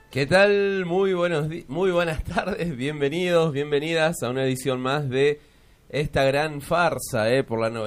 ¿Qué tal? Muy buenas tardes, bienvenidos, bienvenidas a una edición más de esta gran farsa, por la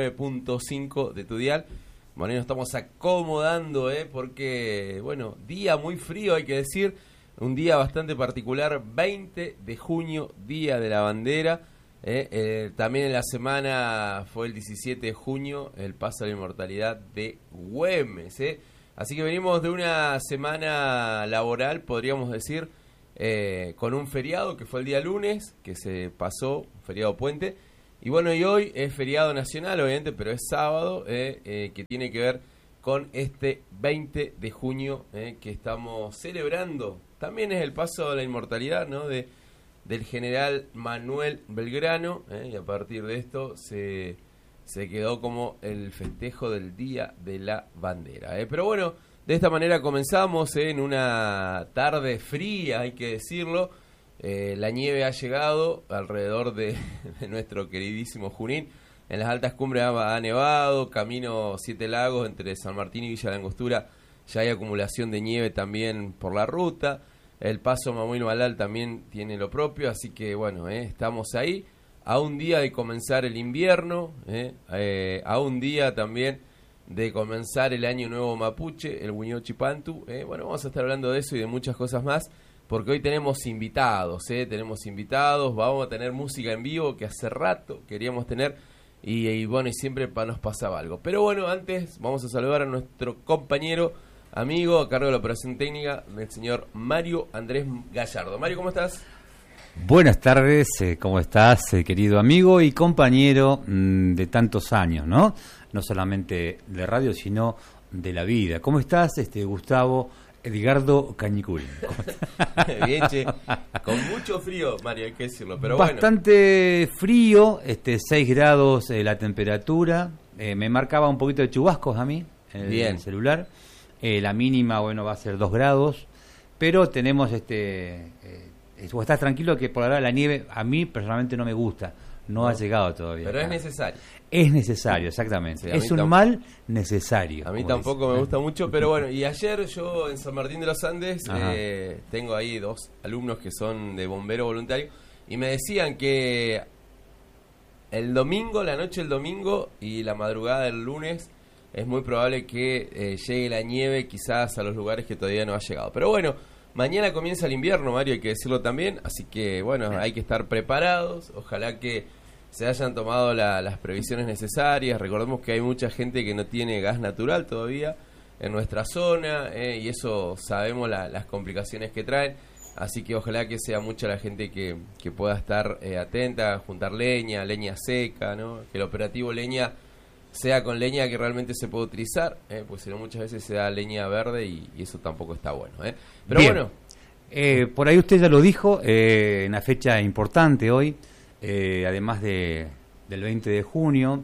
99.5 de tu dial. Bueno, y nos estamos acomodando, porque, bueno, día muy frío, hay que decir, un día bastante particular, 20 de junio, Día de la Bandera. También en la semana fue el 17 de junio, el paso a la inmortalidad de Güemes, Así que venimos de una semana laboral, podríamos decir, con un feriado que fue el día lunes, que se pasó, un feriado puente. Y bueno, y hoy es feriado nacional, obviamente, pero es sábado, que tiene que ver con este 20 de junio que estamos celebrando. También es el paso a la inmortalidad, ¿no?, del general Manuel Belgrano, y a partir de esto se quedó como el festejo del Día de la Bandera. Pero bueno, de esta manera comenzamos en una tarde fría, hay que decirlo. La nieve ha llegado alrededor de nuestro queridísimo Junín. En las altas cumbres ha nevado, camino Siete Lagos entre San Martín y Villa La Angostura ya hay acumulación de nieve también por la ruta. El paso Mamuino-Balal también tiene lo propio, así que bueno, estamos ahí. A un día de comenzar el invierno, a un día también de comenzar el año nuevo mapuche, el Huñochipantu. Bueno, vamos a estar hablando de eso y de muchas cosas más, porque hoy tenemos invitados, vamos a tener música en vivo que hace rato queríamos tener, y bueno, y siempre nos pasaba algo. Pero bueno, antes vamos a saludar a nuestro compañero, amigo, a cargo de la operación técnica, el señor Mario Andrés Gallardo. Mario, ¿cómo estás? Buenas tardes, ¿cómo estás, querido amigo y compañero de tantos años, ¿no? No solamente de radio, sino de la vida. ¿Cómo estás, Gustavo Edgardo Cañicuri? Bien, che. Con mucho frío, Mario, hay que decirlo, pero bastante frío, 6 grados la temperatura. Me marcaba un poquito de chubascos a mí en el celular. La mínima, bueno, va a ser 2 grados, pero tenemos vos estás tranquilo que por ahora la nieve a mí personalmente no me gusta, no ha llegado todavía. Pero es necesario. Es necesario, exactamente. Sí, es un mal necesario. A mí tampoco me gusta mucho, pero bueno, y ayer yo en San Martín de los Andes tengo ahí 2 alumnos que son de bombero voluntario y me decían que el domingo, la noche del domingo y la madrugada del lunes es muy probable que llegue la nieve quizás a los lugares que todavía no ha llegado. Pero bueno, mañana comienza el invierno, Mario, hay que decirlo también, así que bueno, hay que estar preparados, ojalá que se hayan tomado las previsiones necesarias. Recordemos que hay mucha gente que no tiene gas natural todavía en nuestra zona, y eso sabemos las complicaciones que traen, así que ojalá que sea mucha la gente que pueda estar atenta, juntar leña seca, ¿no? Que el operativo leña sea con leña que realmente se puede utilizar, pues si no muchas veces se da leña verde y eso tampoco está bueno. Pero bien. Bueno. Por ahí usted ya lo dijo, una fecha importante hoy, además del 20 de junio,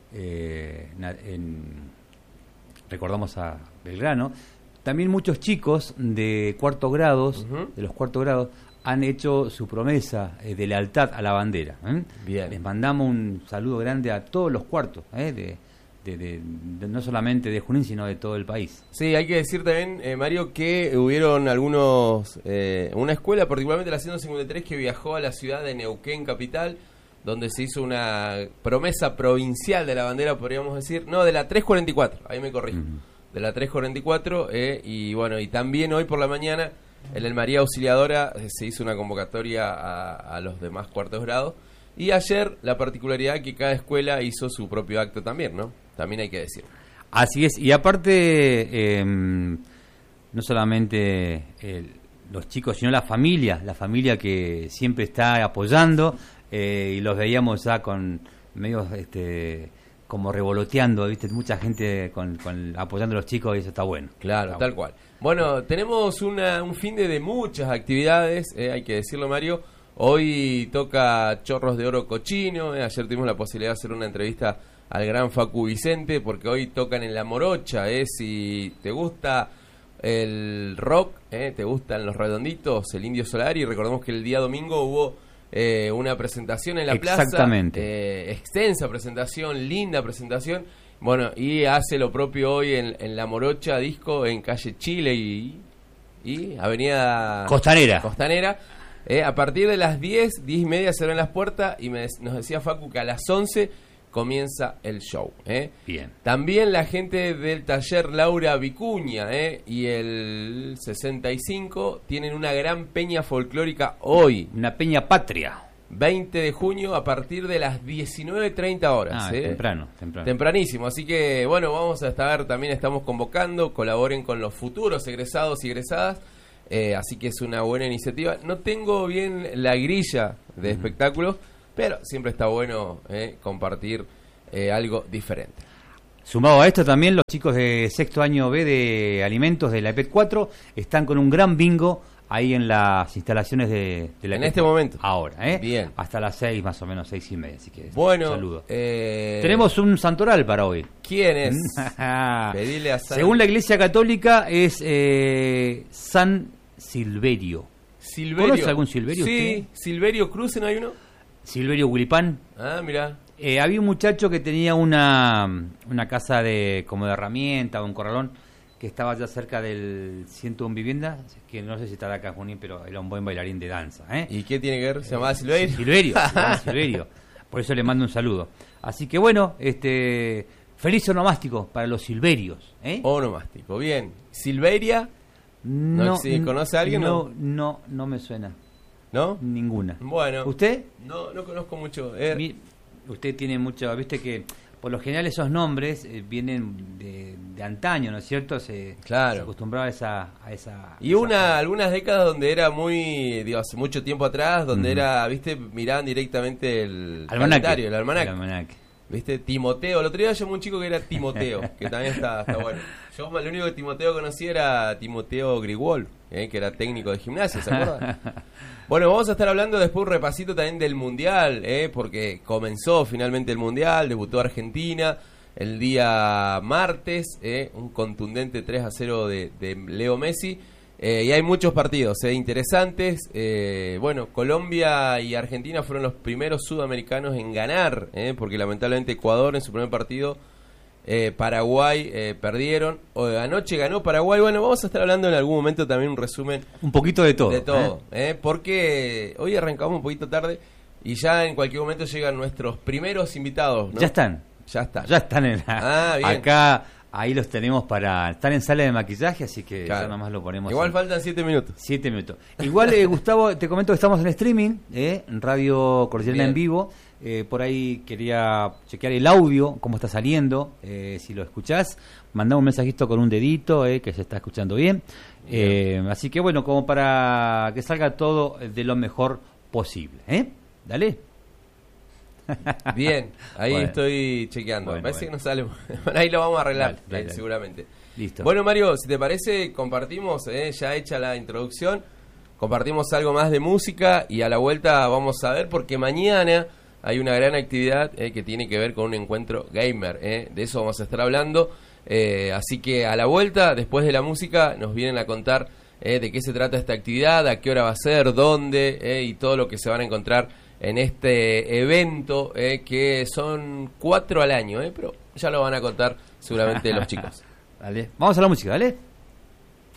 recordamos a Belgrano, también muchos chicos de cuarto grados, de los cuartos grados, han hecho su promesa de lealtad a la bandera. Bien. Les mandamos un saludo grande a todos los cuartos, no solamente de Junín, sino de todo el país. Sí, hay que decir también, Mario, que hubieron algunos, una escuela, particularmente la 153, que viajó a la ciudad de Neuquén capital, donde se hizo una promesa provincial de la bandera, podríamos decir, no, de la 344, ahí me corrijo, de la 344, y bueno, y también hoy por la mañana en el María Auxiliadora se hizo una convocatoria a los demás cuartos grados, y ayer la particularidad que cada escuela hizo su propio acto también, ¿no? También hay que decirlo. Así es, y aparte, no solamente los chicos, sino la familia que siempre está apoyando, y los veíamos ya con medios como revoloteando, ¿viste? Mucha gente con apoyando a los chicos, y eso está bueno. Claro, está tal bueno. cual. Bueno, tenemos un fin de muchas actividades, hay que decirlo, Mario. Hoy toca Chorros de Oro Cochino, ayer tuvimos la posibilidad de hacer una entrevista al gran Facu Vicente, porque hoy tocan en La Morocha, si te gusta el rock, te gustan los redonditos, el Indio Solari. Recordemos que el día domingo hubo una presentación en la plaza. Exactamente. Extensa presentación, linda presentación. Bueno, y hace lo propio hoy en La Morocha Disco, en calle Chile y y Avenida Costanera. A partir de las 10:30 se abren las puertas y nos decía Facu que a las 11 comienza el show. Bien. También la gente del taller Laura Vicuña y el 65 tienen una gran peña folclórica hoy. Una peña patria. 20 de junio a partir de las 19:30 horas. Temprano. Tempranísimo. Así que, bueno, vamos a estar, también estamos convocando, colaboren con los futuros egresados y egresadas. Así que es una buena iniciativa. No tengo bien la grilla de espectáculos, pero siempre está bueno compartir algo diferente. Sumado a esto también los chicos de sexto año B de alimentos de la EPET 4 están con un gran bingo ahí en las instalaciones de la EPET En este 4. momento. Ahora, Bien. hasta las 6 más o menos, 6:30, así que Bueno, saludos. Tenemos un santoral para hoy. ¿Quién es? Pedile a San... Según la Iglesia Católica es San Silverio. ¿Conoce algún Silverio? Sí, usted? Silverio Cruz, ¿no hay uno? Silverio Wilipán. Ah, mirá. Había un muchacho que tenía una casa como de herramienta o un corralón que estaba ya cerca del 101 Vivienda, que no sé si estará acá en Junín, pero era un buen bailarín de danza. ¿Y qué tiene que ver? ¿Se llamaba Silverio? Silverio. Por eso le mando un saludo. Así que bueno, feliz onomástico para los silverios. Onomástico, bien. Silveria, No, ¿conoce a alguien? No me suena. ¿No? Ninguna. Bueno. ¿Usted? No conozco mucho. Usted tiene mucho, viste que por lo general esos nombres vienen de antaño, ¿no es cierto? Se acostumbraba a esa y algunas décadas donde era muy, hace mucho tiempo atrás, donde era, viste, miraban directamente el calendario, el almanaque. ¿Viste? Timoteo. El otro día llamó un chico que era Timoteo, que también está bueno. Yo lo único que Timoteo conocí era Timoteo Grigol, que era técnico de gimnasia, ¿se acuerdan? Bueno, vamos a estar hablando después un repasito también del Mundial, porque comenzó finalmente el Mundial, debutó Argentina el día martes, un contundente 3-0 de Leo Messi. Y hay muchos partidos interesantes. Bueno, Colombia y Argentina fueron los primeros sudamericanos en ganar, porque lamentablemente Ecuador en su primer partido, Paraguay perdieron. Anoche ganó Paraguay. Bueno, vamos a estar hablando en algún momento también un resumen. Un poquito de todo. De todo, porque hoy arrancamos un poquito tarde y ya en cualquier momento llegan nuestros primeros invitados, ¿no? Ya están. Ya están bien. Acá. Ahí los tenemos están en sala de maquillaje, así que ya nomás lo ponemos. Igual faltan 7 minutos. 7 minutos. Igual, Gustavo, te comento que estamos en streaming, en Radio Cordillera en vivo. Por ahí quería chequear el audio, cómo está saliendo. Si lo escuchás, mandá un mensajito con un dedito, que se está escuchando bien. Así que bueno, como para que salga todo de lo mejor posible. Dale. Bien, ahí estoy chequeando. Parece que no sale. Ahí lo vamos a arreglar, dale. Seguramente. Listo. Bueno, Mario, si te parece, compartimos, ya hecha la introducción, compartimos algo más de música y a la vuelta vamos a ver, porque mañana hay una gran actividad que tiene que ver con un encuentro gamer. De eso vamos a estar hablando. Así que a la vuelta, después de la música, nos vienen a contar de qué se trata esta actividad, a qué hora va a ser, dónde y todo lo que se van a encontrar en este evento, que son 4 al año, pero ya lo van a contar seguramente los chicos. Dale. Vamos a la música, dale.